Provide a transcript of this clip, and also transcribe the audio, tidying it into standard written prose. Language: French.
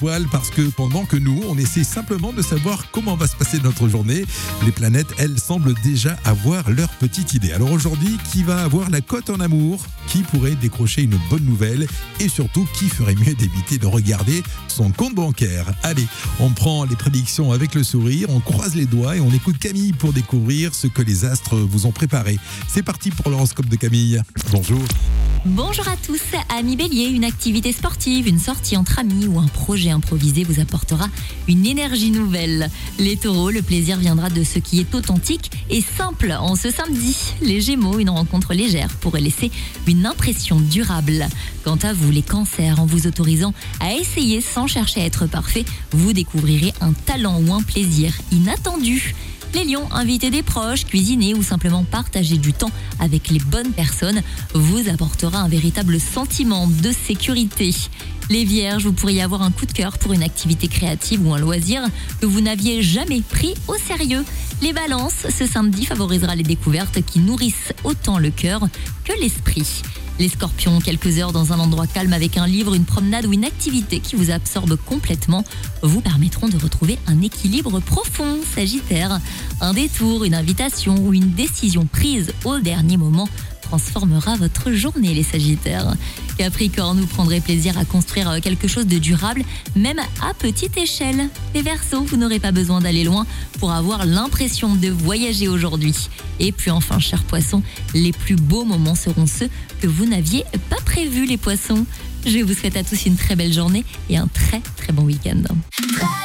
Poil parce que pendant que nous, on essaie simplement de savoir comment va se passer notre journée, les planètes, elles, semblent déjà avoir leur petite idée. Alors aujourd'hui, qui va avoir la cote en amour? Qui pourrait décrocher une bonne nouvelle? Et surtout, qui ferait mieux d'éviter de regarder son compte bancaire? Allez, on prend les prédictions avec le sourire, on croise les doigts et on écoute Camille pour découvrir ce que les astres vous ont préparé. C'est parti pour l'horoscope de Camille. Bonjour. Bonjour à tous, amis Bélier, une activité sportive, une sortie entre amis ou un projet improvisé vous apportera une énergie nouvelle. Les taureaux, le plaisir viendra de ce qui est authentique et simple en ce samedi. Les gémeaux, une rencontre légère pourrait laisser une impression durable. Quant à vous, les cancers, en vous autorisant à essayer sans chercher à être parfait, vous découvrirez un talent ou un plaisir inattendu. Les lions, inviter des proches, cuisiner ou simplement partager du temps avec les bonnes personnes vous apportera un véritable sentiment de sécurité. Les vierges, vous pourriez avoir un coup de cœur pour une activité créative ou un loisir que vous n'aviez jamais pris au sérieux. Les balances, ce samedi favorisera les découvertes qui nourrissent autant le cœur que l'esprit. Les scorpions, quelques heures dans un endroit calme avec un livre, une promenade ou une activité qui vous absorbe complètement vous permettront de retrouver un équilibre profond. Sagittaire, un détour, une invitation ou une décision prise au dernier moment transformera votre journée, les Sagittaires. Capricorne, vous prendrez plaisir à construire quelque chose de durable, même à petite échelle. Les Verseaux, vous n'aurez pas besoin d'aller loin pour avoir l'impression de voyager aujourd'hui. Et puis enfin, chers poissons, les plus beaux moments seront ceux que vous n'aviez pas prévus, les poissons. Je vous souhaite à tous une très belle journée et un très très bon week-end.